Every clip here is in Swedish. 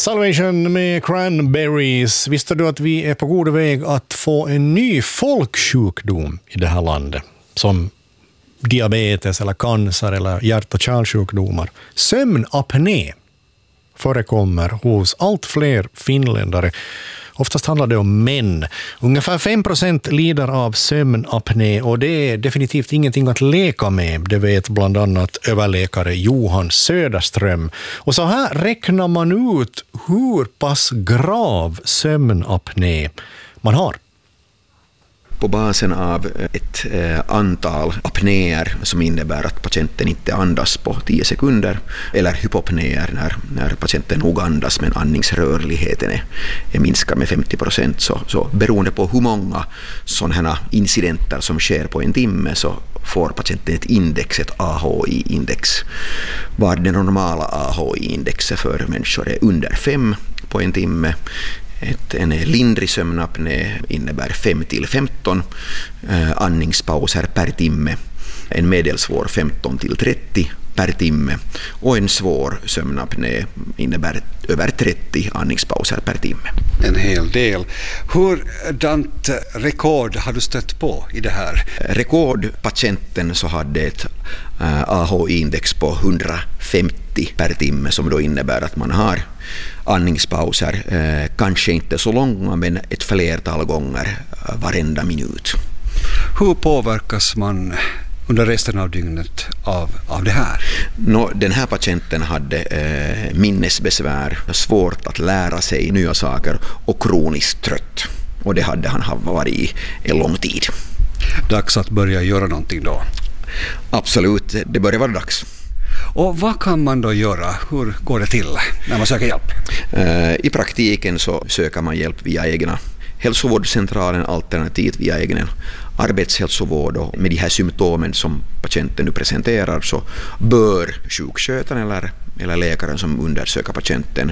Salvation med Cranberries. Visste du att vi är på god väg att få en ny folksjukdom i det här landet? Som diabetes eller cancer eller hjärt- och kärlsjukdomar. Sömnapné förekommer hos allt fler finländare. Oftast handlar det om män. Ungefär 5% lider av sömnapné och det är definitivt ingenting att leka med. Det vet bland annat överläkare Johan Söderström. Och så här räknar man ut hur pass grav sömnapné man har. På basen av ett antal apnéer som innebär att patienten inte andas på 10 sekunder eller hypopnéer när patienten nog andas men andningsrörligheten är minskad med 50%, så beroende på hur många sådana incidenter som sker på en timme så får patienten ett index, ett AHI-index. Var det normala AHI-indexet för människor är under 5 på en timme. En lindrig sömnapné innebär 5-15 andningspauser per timme. En medelsvår 15-30 per timme. Och en svår sömnapné innebär över 30 andningspauser per timme. En hel del. Hurdant rekord har du stött på i det här? Rekordpatienten så hade ett AHI-index på 150 per timme som då innebär att man har andningspauser, kanske inte så långa men ett flertal gånger varenda minut. Hur påverkas man under resten av dygnet av det här? Den här patienten hade minnesbesvär, svårt att lära sig nya saker och kroniskt trött. Och det hade han varit i en lång tid. Dags att börja göra någonting då? Absolut, det börjar vara dags. Och vad kan man då göra? Hur går det till när man söker hjälp? I praktiken så söker man hjälp via egna hälsovårdscentralen, alternativt via egen arbetshälsovård, och med de här symptomen som patienten nu presenterar så bör sjukskötaren eller läkaren som undersöker patienten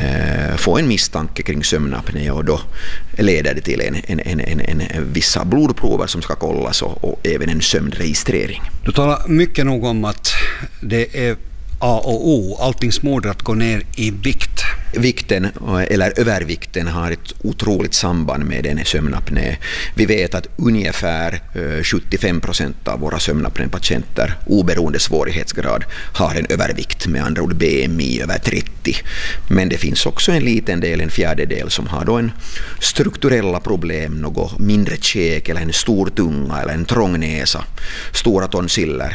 få en misstanke kring sömnapné, och då leder det till en vissa blodprover som ska kollas och även en sömnregistrering. Du talar mycket nog om att det är A och O, alltingsmoder att gå ner i vikt. Vikten eller övervikten har ett otroligt samband med en sömnapné. Vi vet att ungefär 75% av våra sömnapnépatienter oberoende svårighetsgrad har en övervikt, med andra ord BMI över 30. Men det finns också en liten del, en fjärdedel, som har då en strukturella problem, något mindre käk eller en stor tunga eller en trång näsa, stora tonsiller,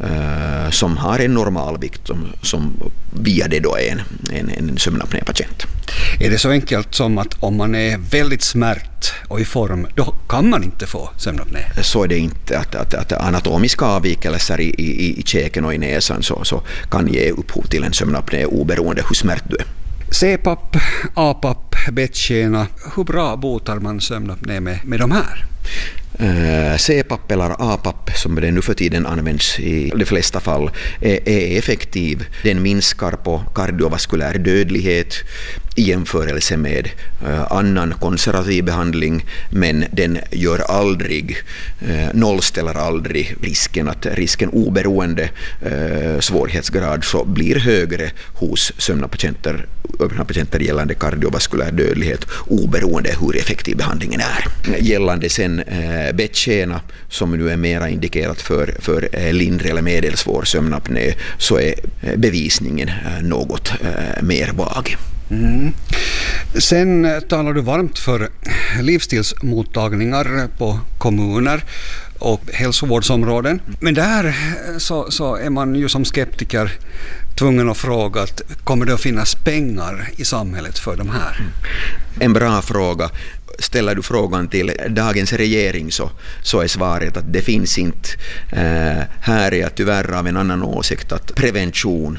som har en normalvikt som via det då är en sömnapnépatient. Är det så enkelt som att om man är väldigt smärt och i form, då kan man inte få sömnapné? Så är det inte. Att anatomiska avvikelser i käken och i näsan så kan ge upphov till en sömnapné oberoende hur smärt du är. CPAP, APAP, bettskena, hur bra botar man sömnapné med de här? CPAP eller APAP, som det nu för tiden används i de flesta fall, är effektiv. Den minskar på kardiovaskulär dödlighet i jämförelse med annan konservativ behandling, men den gör aldrig, nollställer aldrig risken oberoende svårighetsgrad så blir högre hos sömnapatienter gällande kardiovaskulär dödlighet oberoende hur effektiv behandlingen är. Gällande sen bettskena, som nu är mera indikerat för lindrig eller medelsvår sömnapné, så är bevisningen något mer vag. Mm. Sen talar du varmt för livsstilsmottagningar på kommuner och hälsovårdsområden. Men där så är man ju som skeptiker tvungen att fråga att kommer det att finnas pengar i samhället för de här? En bra fråga. Ställer du frågan till dagens regering så är svaret att det finns inte. Här är jag tyvärr av en annan åsikt, att prevention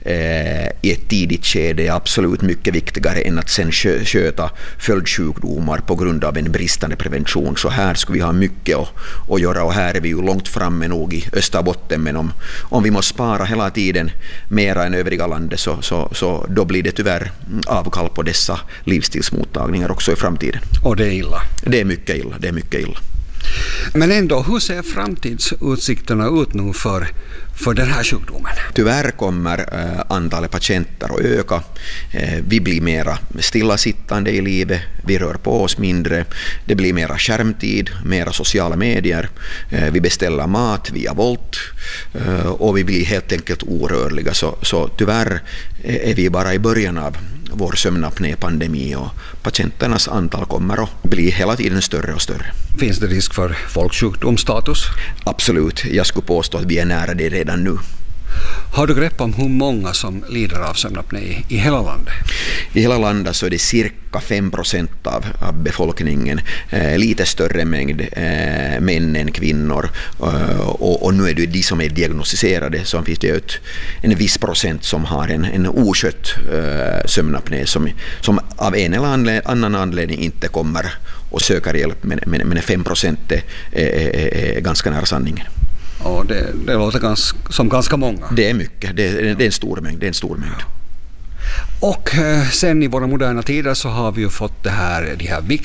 i ett tidigt skede är absolut mycket viktigare än att sen sköta följdsjukdomar på grund av en bristande prevention. Så här skulle vi ha mycket att göra, och här är vi ju långt framme nog i Österbotten, men om vi måste spara hela tiden mera än övriga landet så då blir det tyvärr avkall på dessa livsstilsmottagningar också i framtiden. Och det är illa? Det är mycket illa. Men ändå, hur ser framtidsutsikterna ut nu för den här sjukdomen? Tyvärr kommer antalet patienter att öka. Vi blir mera stillasittande i livet, vi rör på oss mindre, det blir mera skärmtid, mera sociala medier, vi beställer mat via Volt och vi blir helt enkelt orörliga. Så tyvärr är vi bara i början av vår sömnapné-pandemi och patienternas antal kommer att bli hela tiden större och större. Finns det risk för folksjukdomsstatus? Absolut, jag skulle påstå att vi är nära det redan nu. Har du grepp om hur många som lider av sömnapné i hela landet? I hela landet så är det cirka 5% av befolkningen, lite större mängd män än kvinnor, och nu är det de som är diagnostiserade, så finns det en viss procent som har en oskött sömnapné som av en eller annan anledning inte kommer och söker hjälp, men 5% är ganska nära sanningen. Och det låter som ganska många. Det är mycket, det är en stor mängd. Och sen i våra moderna tider så har vi ju fått de här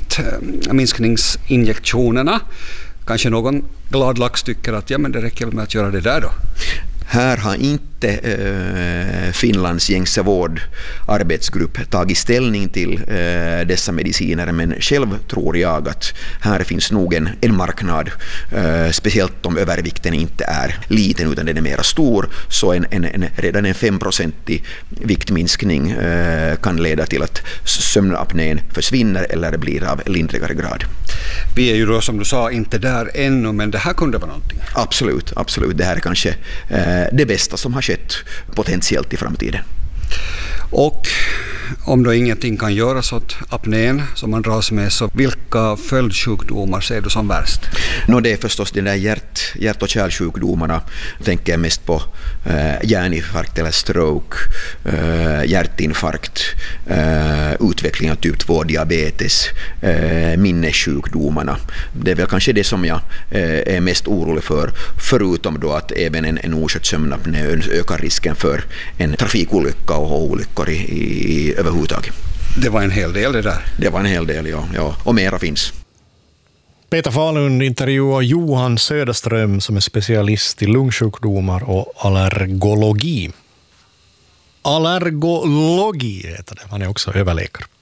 viktminskningsinjektionerna. Kanske någon gladlax tycker att men det räcker med att göra det där då. Här har inte Finlands gängse vårdarbetsgrupp tagit ställning till dessa mediciner, men själv tror jag att här finns nog en marknad, speciellt om övervikten inte är liten utan den är mer stor, så redan en 5% viktminskning kan leda till att sömnapnén försvinner eller blir av lindrigare grad. Vi är ju då, som du sa, inte där ännu, men det här kunde vara någonting. Absolut. Det här är kanske det bästa som har skett potentiellt i framtiden. Och om då ingenting kan göras åt apnén som man dras med, så vilka följdsjukdomar ser du som värst? Det är förstås de där hjärt- och kärlsjukdomarna. Jag tänker mest på hjärninfarkt eller stroke, hjärtinfarkt, utveckling av typ 2 diabetes, minnessjukdomarna. Det är väl kanske det som jag är mest orolig för, förutom då att även en oskött sömnapné ökar risken för en trafikolycka och olyckor i överhuvudtaget. Det var en hel del det där. Det var en hel del, ja. Och mera finns. Peter Fahlund intervjuar Johan Söderström som är specialist i lungsjukdomar och allergologi. Allergologi heter det. Han är också överläkare.